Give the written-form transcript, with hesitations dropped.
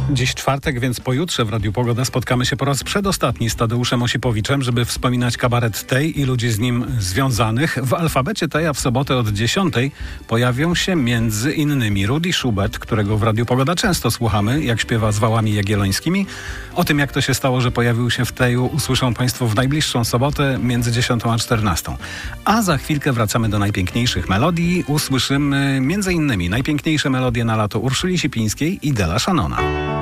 Dziś czwartek, więc pojutrze w Radiu Pogoda spotkamy się po raz przedostatni z Tadeuszem Osipowiczem, żeby wspominać kabaret Tej i ludzi z nim związanych. W alfabecie Tej, a w sobotę od 10 pojawią się między innymi Rudy Schubert, którego w Radiu Pogoda często słuchamy, jak śpiewa z wałami jagiellońskimi. O tym, jak to się stało, że pojawił się w Teju, usłyszą Państwo w najbliższą sobotę między 10 a 14. A za chwilkę wracamy do najpiękniejszych melodii. Usłyszymy między innymi najpiękniejsze melodie na lato Urszuli Sipińskiej i Dela Shannona.